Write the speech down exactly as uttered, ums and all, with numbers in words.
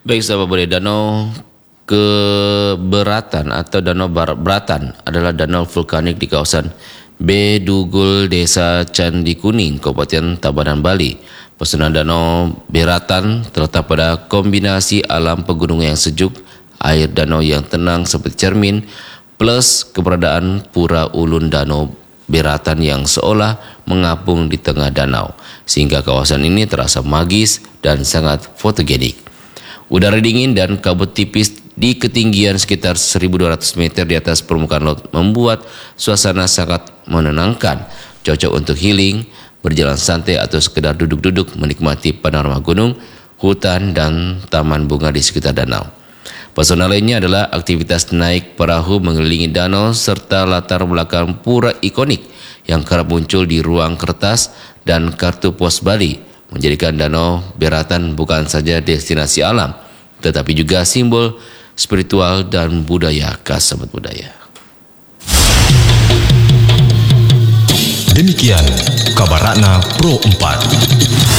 Baik sahabat budaya, danau Keberatan atau Danau Beratan adalah danau vulkanik di kawasan Bedugul, Desa Candi Kuning, Kabupaten Tabanan, Bali. Pesona Danau Beratan terletak pada kombinasi alam pegunungan yang sejuk, air danau yang tenang seperti cermin, plus keberadaan pura ulun Danau Beratan yang seolah mengapung di tengah danau, sehingga kawasan ini terasa magis dan sangat fotogenik. Udara dingin dan kabut tipis di ketinggian sekitar seribu dua ratus meter di atas permukaan laut membuat suasana sangat menenangkan, cocok untuk healing, berjalan santai atau sekedar duduk-duduk menikmati panorama gunung, hutan, dan taman bunga di sekitar danau. Pesona lainnya adalah aktivitas naik perahu mengelilingi danau serta latar belakang pura ikonik yang kerap muncul di ruang kertas dan kartu pos Bali, menjadikan Danau Beratan bukan saja destinasi alam, tetapi juga simbol spiritual dan budaya khas sahabat budaya. Demikian kabar Ratna Pro empat.